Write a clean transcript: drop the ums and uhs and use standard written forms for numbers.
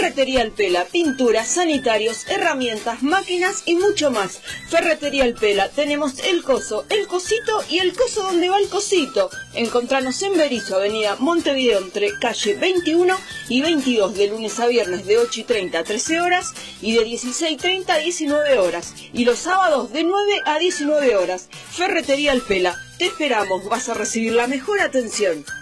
Ferretería El Pela, pinturas, sanitarios, herramientas, máquinas y mucho más. Ferretería El Pela, tenemos el coso, el cosito y el coso donde va el cosito. Encontranos en Berizo, avenida Montevideo, entre calle 21 y 22, de lunes a viernes de 8:30 a 13 horas y de 16:30 a 19 horas. Y los sábados de 9 a 19 horas. Ferretería El Pela, te esperamos, vas a recibir la mejor atención.